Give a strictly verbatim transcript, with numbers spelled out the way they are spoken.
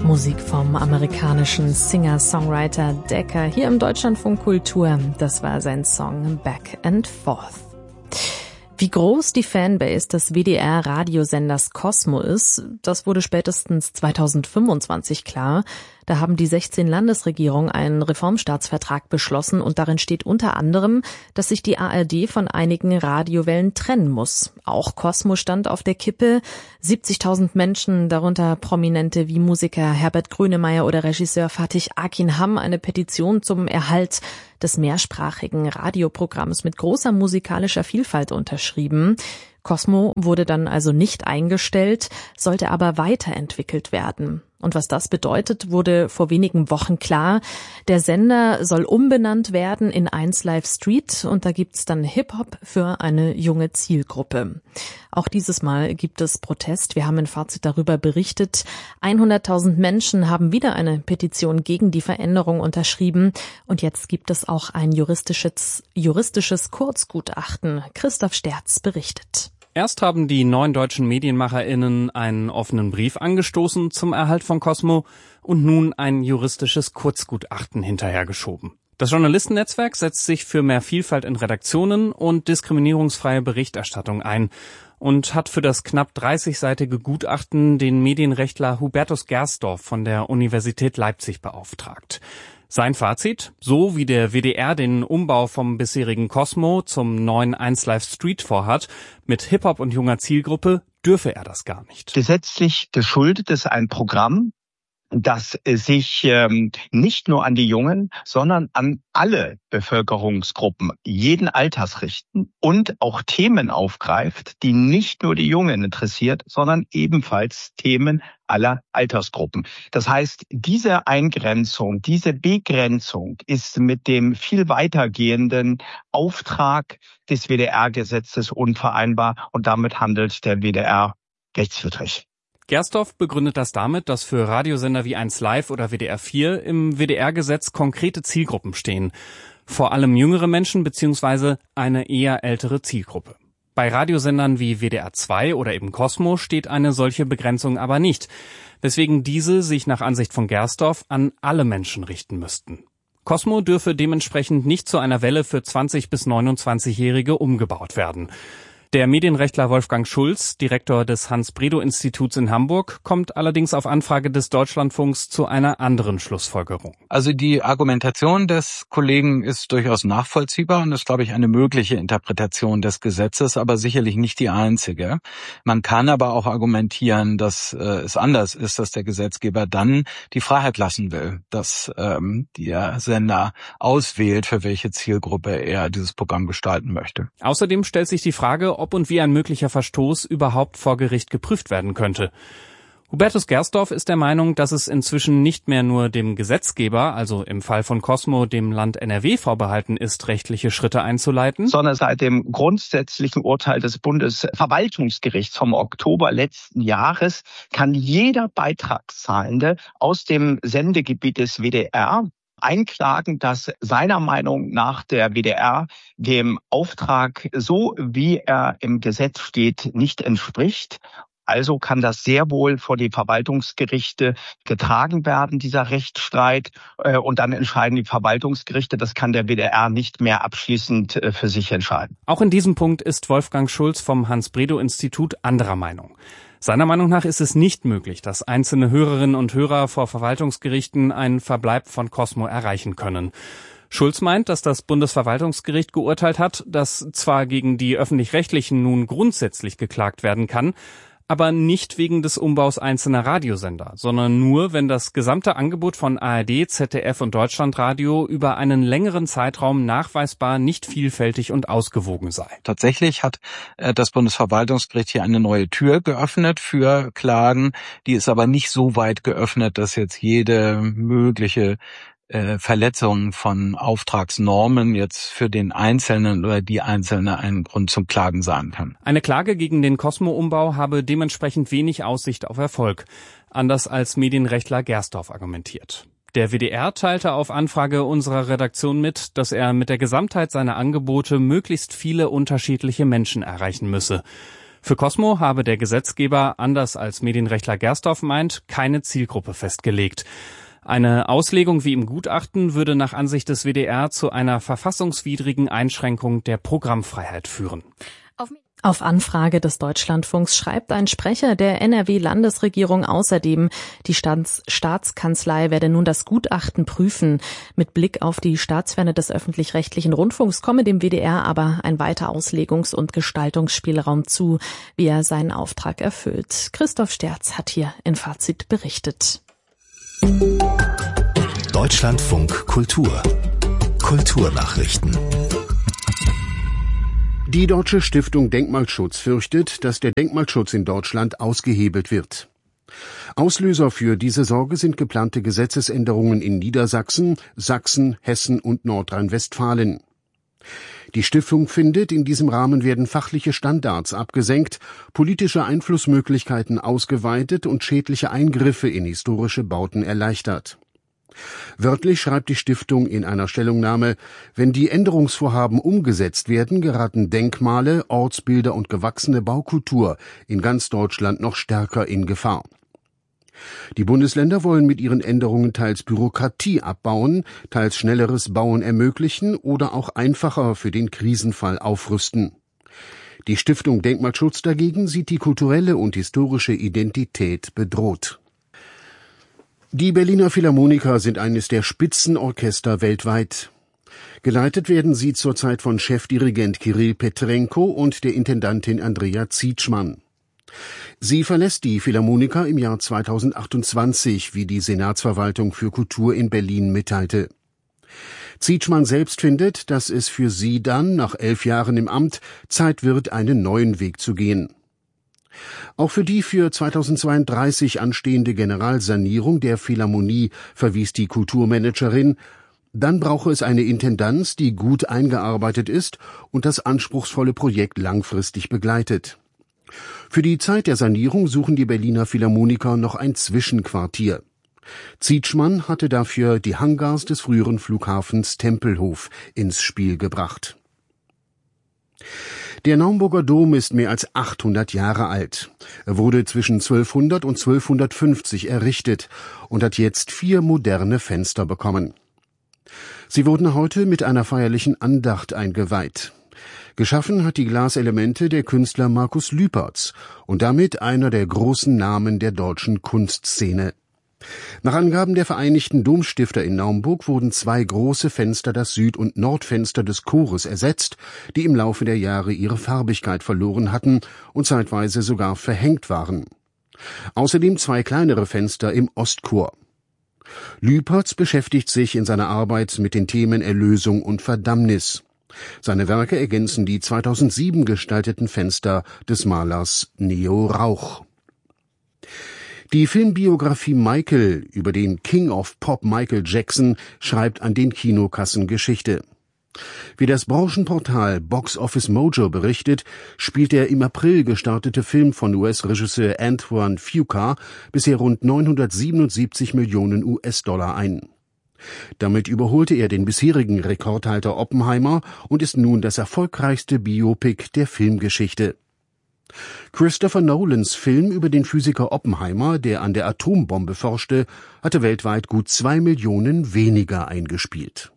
Musik vom amerikanischen Singer-Songwriter Decker hier im Deutschlandfunk Kultur. Das war sein Song Back and Forth. Wie groß die Fanbase des W D R-Radiosenders Cosmo ist, das wurde spätestens zweitausendfünfundzwanzig klar. Da haben die sechzehn Landesregierungen einen Reformstaatsvertrag beschlossen und darin steht unter anderem, dass sich die A R D von einigen Radiowellen trennen muss. Auch Cosmo stand auf der Kippe. siebzigtausend Menschen, darunter Prominente wie Musiker Herbert Grönemeyer oder Regisseur Fatih Akin, haben eine Petition zum Erhalt des mehrsprachigen Radioprogramms mit großer musikalischer Vielfalt unterschrieben. Cosmo wurde dann also nicht eingestellt, sollte aber weiterentwickelt werden. Und was das bedeutet, wurde vor wenigen Wochen klar. Der Sender soll umbenannt werden in eins Live Street und da gibt's dann Hip-Hop für eine junge Zielgruppe. Auch dieses Mal gibt es Protest. Wir haben in Fazit darüber berichtet. hunderttausend Menschen haben wieder eine Petition gegen die Veränderung unterschrieben. Und jetzt gibt es auch ein juristisches, juristisches Kurzgutachten. Christoph Sterz berichtet. Erst haben die neun deutschen MedienmacherInnen einen offenen Brief angestoßen zum Erhalt von Cosmo und nun ein juristisches Kurzgutachten hinterhergeschoben. Das Journalistennetzwerk setzt sich für mehr Vielfalt in Redaktionen und diskriminierungsfreie Berichterstattung ein und hat für das knapp dreißigseitige Gutachten den Medienrechtler Hubertus Gersdorf von der Universität Leipzig beauftragt. Sein Fazit: So wie der W D R den Umbau vom bisherigen Cosmo zum neuen eins Live Street vorhat, mit Hip-Hop und junger Zielgruppe, dürfe er das gar nicht. Gesetzlich geschuldet ist ein Programm, das sich ähm, nicht nur an die Jungen, sondern an alle Bevölkerungsgruppen, jeden Alters richten und auch Themen aufgreift, die nicht nur die Jungen interessiert, sondern ebenfalls Themen aller Altersgruppen. Das heißt, diese Eingrenzung, diese Begrenzung ist mit dem viel weitergehenden Auftrag des W D R-Gesetzes unvereinbar und damit handelt der W D R rechtswidrig. Gersdorf begründet das damit, dass für Radiosender wie eins Live oder W D R vier im W D R-Gesetz konkrete Zielgruppen stehen. Vor allem jüngere Menschen bzw. eine eher ältere Zielgruppe. Bei Radiosendern wie W D R zwei oder eben Cosmo steht eine solche Begrenzung aber nicht, weswegen diese sich nach Ansicht von Gersdorf an alle Menschen richten müssten. Cosmo dürfe dementsprechend nicht zu einer Welle für zwanzig- bis neunundzwanzigjährige umgebaut werden. Der Medienrechtler Wolfgang Schulz, Direktor des Hans-Bredow-Instituts in Hamburg, kommt allerdings auf Anfrage des Deutschlandfunks zu einer anderen Schlussfolgerung. Also die Argumentation des Kollegen ist durchaus nachvollziehbar und ist, glaube ich, eine mögliche Interpretation des Gesetzes, aber sicherlich nicht die einzige. Man kann aber auch argumentieren, dass äh, es anders ist, dass der Gesetzgeber dann die Freiheit lassen will, dass ähm, der Sender auswählt, für welche Zielgruppe er dieses Programm gestalten möchte. Außerdem stellt sich die Frage, ob und wie ein möglicher Verstoß überhaupt vor Gericht geprüft werden könnte. Hubertus Gersdorf ist der Meinung, dass es inzwischen nicht mehr nur dem Gesetzgeber, also im Fall von Cosmo dem Land N R W, vorbehalten ist, rechtliche Schritte einzuleiten, sondern seit dem grundsätzlichen Urteil des Bundesverwaltungsgerichts vom Oktober letzten Jahres kann jeder Beitragszahlende aus dem Sendegebiet des W D R einklagen, dass seiner Meinung nach der W D R dem Auftrag, so wie er im Gesetz steht, nicht entspricht. Also kann das sehr wohl vor die Verwaltungsgerichte getragen werden, dieser Rechtsstreit. Und dann entscheiden die Verwaltungsgerichte. Das kann der W D R nicht mehr abschließend für sich entscheiden. Auch in diesem Punkt ist Wolfgang Schulz vom Hans-Bredow-Institut anderer Meinung. Seiner Meinung nach ist es nicht möglich, dass einzelne Hörerinnen und Hörer vor Verwaltungsgerichten einen Verbleib von Cosmo erreichen können. Schulz meint, dass das Bundesverwaltungsgericht geurteilt hat, dass zwar gegen die Öffentlich-Rechtlichen nun grundsätzlich geklagt werden kann, aber nicht wegen des Umbaus einzelner Radiosender, sondern nur, wenn das gesamte Angebot von A R D, Z D F und Deutschlandradio über einen längeren Zeitraum nachweisbar nicht vielfältig und ausgewogen sei. Tatsächlich hat äh, das Bundesverwaltungsgericht hier eine neue Tür geöffnet für Klagen. Die ist aber nicht so weit geöffnet, dass jetzt jede mögliche Äh, Verletzungen von Auftragsnormen jetzt für den Einzelnen oder die Einzelne ein Grund zum Klagen sein kann. Eine Klage gegen den Cosmo-Umbau habe dementsprechend wenig Aussicht auf Erfolg, anders als Medienrechtler Gersdorf argumentiert. Der W D R teilte auf Anfrage unserer Redaktion mit, dass er mit der Gesamtheit seiner Angebote möglichst viele unterschiedliche Menschen erreichen müsse. Für Cosmo habe der Gesetzgeber, anders als Medienrechtler Gersdorf meint, keine Zielgruppe festgelegt. Eine Auslegung wie im Gutachten würde nach Ansicht des W D R zu einer verfassungswidrigen Einschränkung der Programmfreiheit führen. Auf Auf Anfrage des Deutschlandfunks schreibt ein Sprecher der N R W-Landesregierung außerdem, die Staats- Staatskanzlei werde nun das Gutachten prüfen. Mit Blick auf die Staatsferne des öffentlich-rechtlichen Rundfunks komme dem W D R aber ein weiter Auslegungs- und Gestaltungsspielraum zu, wie er seinen Auftrag erfüllt. Christoph Sterz hat hier in Fazit berichtet. Deutschlandfunk Kultur. Kulturnachrichten. Die Deutsche Stiftung Denkmalschutz fürchtet, dass der Denkmalschutz in Deutschland ausgehebelt wird. Auslöser für diese Sorge sind geplante Gesetzesänderungen in Niedersachsen, Sachsen, Hessen und Nordrhein-Westfalen. Die Stiftung findet, in diesem Rahmen werden fachliche Standards abgesenkt, politische Einflussmöglichkeiten ausgeweitet und schädliche Eingriffe in historische Bauten erleichtert. Wörtlich schreibt die Stiftung in einer Stellungnahme, wenn die Änderungsvorhaben umgesetzt werden, geraten Denkmale, Ortsbilder und gewachsene Baukultur in ganz Deutschland noch stärker in Gefahr. Die Bundesländer wollen mit ihren Änderungen teils Bürokratie abbauen, teils schnelleres Bauen ermöglichen oder auch einfacher für den Krisenfall aufrüsten. Die Stiftung Denkmalschutz dagegen sieht die kulturelle und historische Identität bedroht. Die Berliner Philharmoniker sind eines der Spitzenorchester weltweit. Geleitet werden sie zurzeit von Chefdirigent Kirill Petrenko und der Intendantin Andrea Zietschmann. Sie verlässt die Philharmoniker im Jahr zweitausendachtundzwanzig, wie die Senatsverwaltung für Kultur in Berlin mitteilte. Zietschmann selbst findet, dass es für sie dann, nach elf Jahren im Amt, Zeit wird, einen neuen Weg zu gehen. Auch für die für zweitausendzweiunddreißig anstehende Generalsanierung der Philharmonie verwies die Kulturmanagerin, dann brauche es eine Intendanz, die gut eingearbeitet ist und das anspruchsvolle Projekt langfristig begleitet. Für die Zeit der Sanierung suchen die Berliner Philharmoniker noch ein Zwischenquartier. Zietschmann hatte dafür die Hangars des früheren Flughafens Tempelhof ins Spiel gebracht. Der Naumburger Dom ist mehr als achthundert Jahre alt. Er wurde zwischen zwölfhundert und zwölfhundertfünfzig errichtet und hat jetzt vier moderne Fenster bekommen. Sie wurden heute mit einer feierlichen Andacht eingeweiht. Geschaffen hat die Glaselemente der Künstler Markus Lüpertz und damit einer der großen Namen der deutschen Kunstszene. Nach Angaben der Vereinigten Domstifter in Naumburg wurden zwei große Fenster, das Süd- und Nordfenster des Chores, ersetzt, die im Laufe der Jahre ihre Farbigkeit verloren hatten und zeitweise sogar verhängt waren. Außerdem zwei kleinere Fenster im Ostchor. Lüpertz beschäftigt sich in seiner Arbeit mit den Themen Erlösung und Verdammnis. Seine Werke ergänzen die zweitausendsieben gestalteten Fenster des Malers Neo Rauch. Die Filmbiografie Michael über den King of Pop Michael Jackson schreibt an den Kinokassen Geschichte. Wie das Branchenportal Box Office Mojo berichtet, spielt der im April gestartete Film von U S-Regisseur Antoine Fuqua bisher rund neunhundertsiebenundsiebzig Millionen U S-Dollar ein. Damit überholte er den bisherigen Rekordhalter Oppenheimer und ist nun das erfolgreichste Biopic der Filmgeschichte. Christopher Nolans Film über den Physiker Oppenheimer, der an der Atombombe forschte, hatte weltweit gut zwei Millionen weniger eingespielt.